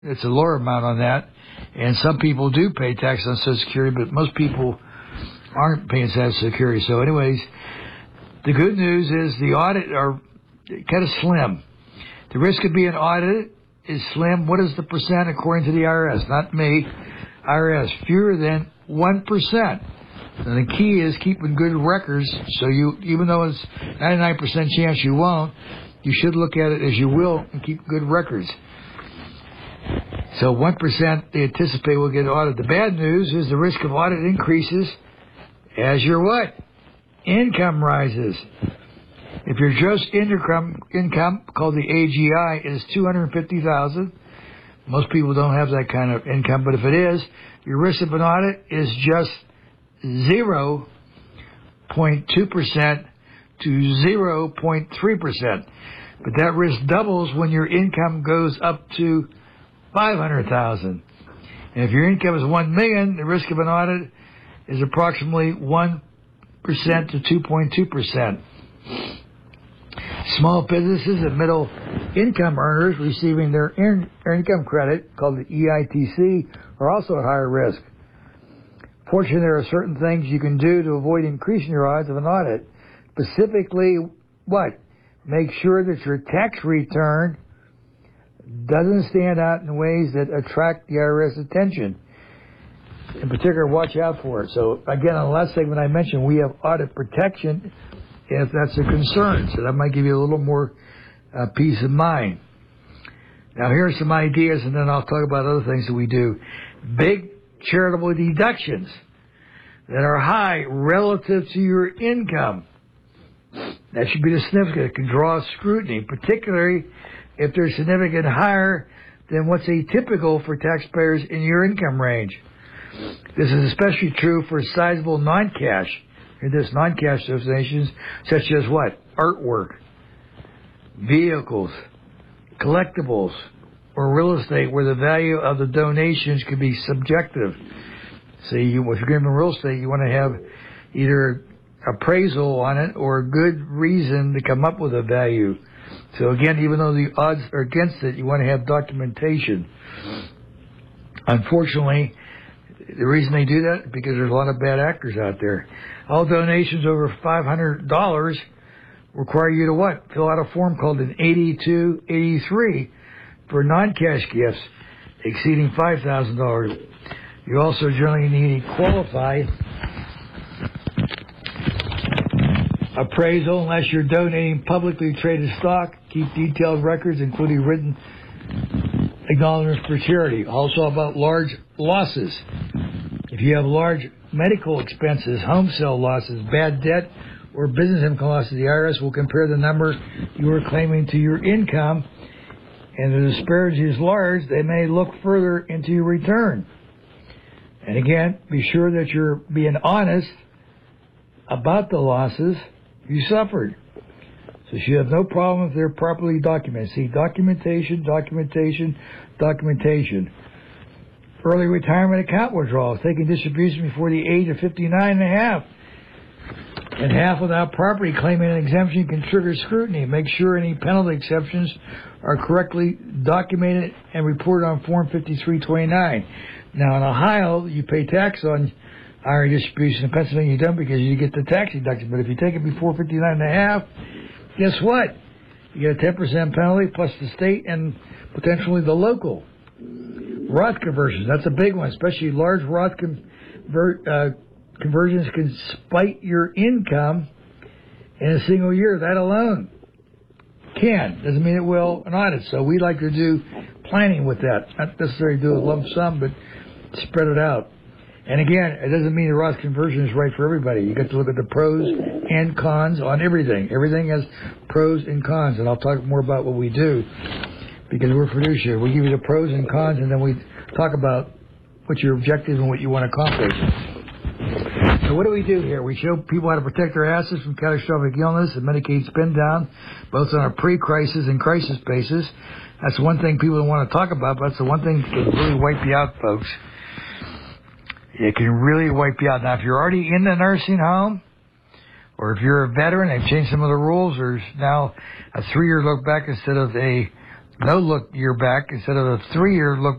It's a lower amount on that. And some people do pay tax on Social Security, but most people aren't paying Social Security. So anyways, the good news is the audit are kind of slim. The risk of being audited is slim. What is the percent according to the IRS? Not me. IRS, fewer than 1%. And the key is keeping good records. So you, even though it's 99% chance you won't, you should look at it as you will and keep good records. So 1% they anticipate will get audited. The bad news is the risk of audit increases as your what? Income rises. If your gross income called the AGI is $250,000, most people don't have that kind of income, but if it is, your risk of an audit is just 0.2% to 0.3%. But that risk doubles when your income goes up to $500,000. And if your income is $1 million, the risk of an audit is approximately 1% to 2.2%. Small businesses and middle income earners receiving their income credit, called the EITC, are also at higher risk. Fortunately, there are certain things you can do to avoid increasing your odds of an audit. Specifically, what? Make sure that your tax return doesn't stand out in ways that attract the IRS attention. In particular, watch out for it. So, again, on the last segment I mentioned, we have audit protection if that's a concern. So that might give you a little more peace of mind. Now, here are some ideas, and then I'll talk about other things that we do. Big charitable deductions that are high relative to your income. That should be the significant. It can draw scrutiny, particularly if they're significant higher than what's atypical for taxpayers in your income range. This is especially true for sizable non-cash, non-cash donations, such as what? Artwork, vehicles, collectibles, or real estate, where the value of the donations could be subjective. See, if you're giving real estate, you want to have either appraisal on it or a good reason to come up with a value. So again, even though the odds are against it, you want to have documentation. Unfortunately, the reason they do that is because there's a lot of bad actors out there. All donations over $500 require you to what? Fill out a form called an 8283 for non-cash gifts exceeding $5,000. You also generally need to qualify appraisal unless you're donating publicly traded stock. Keep detailed records, including written acknowledgments for charity. Also about large losses. If you have large medical expenses, home sale losses, bad debt, or business income losses, the IRS will compare the number you are claiming to your income, and the disparity is large, they may look further into your return. And again, be sure that you're being honest about the losses you suffered. So you have no problem if they're properly documented. See, documentation. Early retirement account withdrawals, taking distribution before the age of 59.5. And half without property claiming an exemption can trigger scrutiny. Make sure any penalty exceptions are correctly documented and reported on Form 5329. Now, in Ohio, you pay tax on IRA distribution. In Pennsylvania, you don't because you get the tax deduction. But if you take it before 59.5, guess what? You get a 10% penalty plus the state and potentially the local. Roth conversions, that's a big one, especially large Roth conversions can spike your income in a single year. That alone doesn't mean it will an audit. So we like to do planning with that, not necessarily do a lump sum, but spread it out. And again, it doesn't mean the Roth conversion is right for everybody. You got to look at the pros and cons on everything. Everything has pros and cons, and I'll talk more about what we do because we're fiduciary. We give you the pros and cons, and then we talk about what's your objectives and what you want to accomplish. So what do we do here? We show people how to protect their assets from catastrophic illness and Medicaid spend down, both on a pre-crisis and crisis basis. That's one thing people don't want to talk about, but that's the one thing that can really wipe you out, folks. It can really wipe you out. Now, if you're already in the nursing home, or if you're a veteran, they've changed some of the rules. There's now a 3-year look back instead of a no look year back instead of a 3-year look